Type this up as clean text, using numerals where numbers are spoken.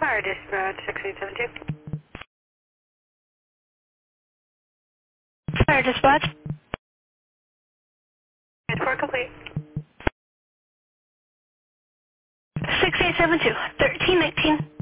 Fire dispatch 6872. Fire dispatch. Transport complete. 6872, 1319.